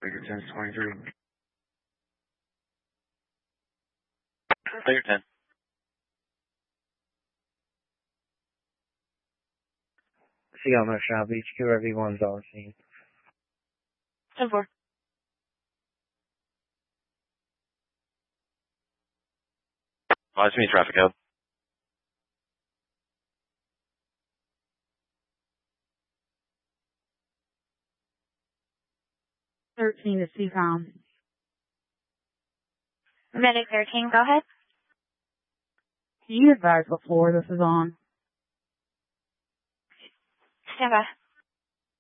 Figure 10's 23. Figure 10. Seagull No Shop, HQ RV1's on scene. 10-4. Watch me, traffic code. 13 to CCOM. Medic 13, go ahead. You advised before this is on. Stand by.